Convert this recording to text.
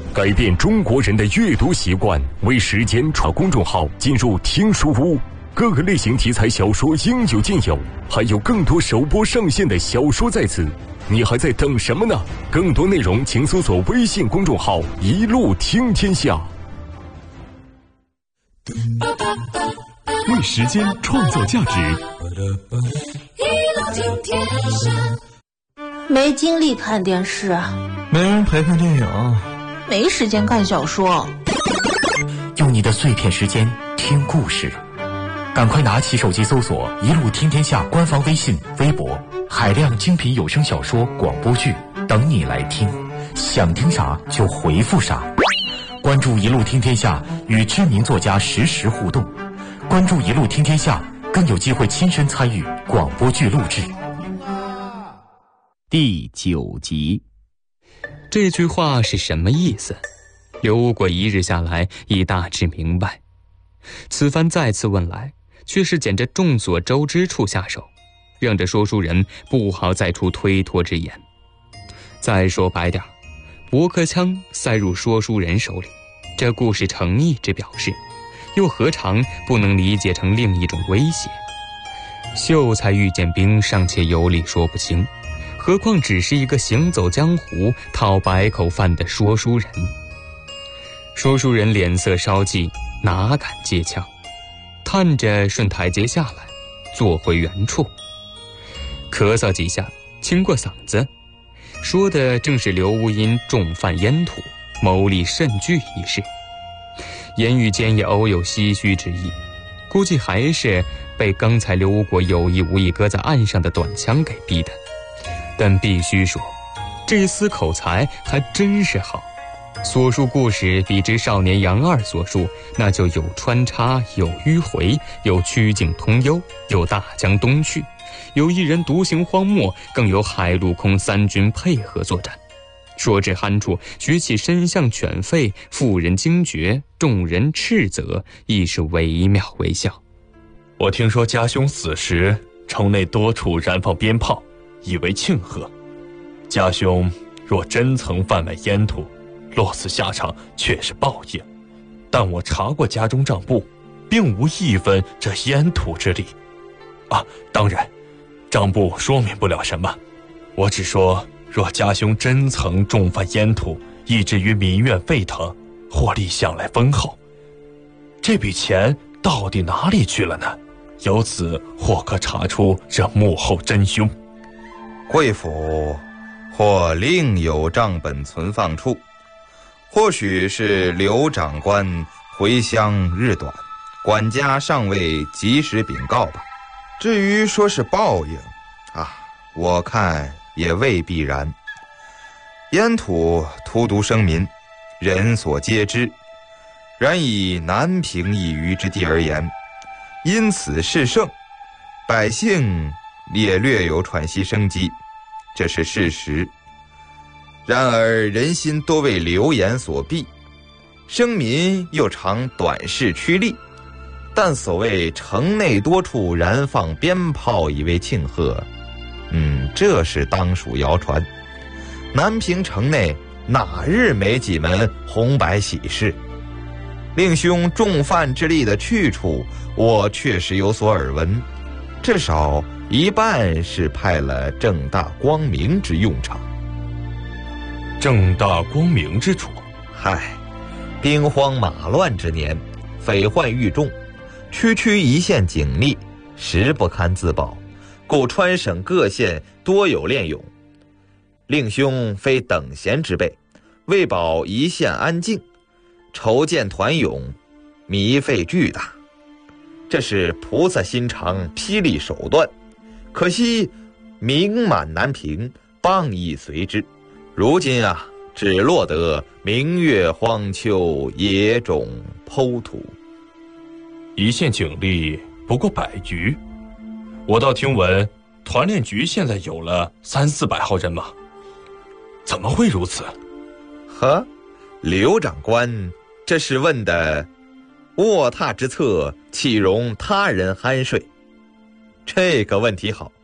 改变中国人的阅读习惯，为时间传公众号进入听书屋，各个类型题材小说应有尽有，还有更多首播上线的小说在此，你还在等什么呢？更多内容请搜索微信公众号一路听天下。 为时间创造价值， 一路听天下。 没精力看电视， 没人陪看电影， 没时间看小说。 用你的碎片时间听故事，赶快拿起手机搜索一路听天下官方微信微博，海量精品有声小说广播剧等你来听，想听啥就回复啥。关注一路听天下，与知名作家实时互动，关注一路听天下，更有机会亲身参与广播剧录制。 第9集，这句话是什么意思？刘无果一日下来已大致明白，此番再次问来，却是捡着众所周知处下手，让这说书人不好再出推脱之言。再说白点，驳壳枪塞入说书人手里，这故事诚意之表示，又何尝不能理解成另一种威胁？秀才遇见兵尚且有理说不清，何况只是一个行走江湖讨白口饭的说书人。说书人脸色稍霁，哪敢接枪，探着顺台阶下来，坐回原处，咳嗽几下，清过嗓子，说的正是刘无因重犯烟土，谋利甚巨一事，言语间也偶有唏嘘之意，估计还是被刚才刘无果有意无意搁在岸上的短枪给逼的。但必须说，这厮口才还真是好，所述故事比之少年杨二所述，那就有穿插，有迂回，有曲径通幽，有大江东去，有一人独行荒漠，更有海陆空三军配合作战。说至酣处，举起身向犬吠，妇人惊觉，众人斥责，亦是惟妙惟肖。 我听说家兄死时，城内多处燃放鞭炮，以为庆贺。家兄若真曾贩卖烟土，落死下场却是报应。但我查过家中账簿，并无一分这烟土之理。当然，账簿说明不了什么。我只说，若家兄真曾重贩烟土，以至于民怨沸腾，获利向来丰厚，这笔钱到底哪里去了呢？由此或可查出这幕后真凶。 贵府或另有账本存放处，或许是刘长官回乡日短，管家尚未及时禀告吧。至于说是报应我看也未必然。烟土荼毒生民，人所皆知，然以南平一隅之地而言，因此事盛，百姓也略有喘息生机，这是事实。然而人心多为流言所蔽，生民又常短视趋利，但所谓城内多处燃放鞭炮以为庆贺，这是当属谣传。南平城内哪日没几门红白喜事？令兄重犯之力的去处，我确实有所耳闻，至少一半是派了正大光明之用场。 正大光明之处？ 兵荒马乱之年，匪患愈众，区区一县警力实不堪自保，故川省各县多有练勇。令兄非等闲之辈，为保一县安静，筹建团勇，糜费巨大，这是菩萨心肠，霹雳手段。可惜名满南平，谤亦随之。如今只落得明月荒丘，野种剖土。 一县警力不过100余，我倒听闻团练局现在有了300-400号人马，怎么会如此？ 刘长官这是问的卧榻之侧，岂容他人酣睡？这个问题好，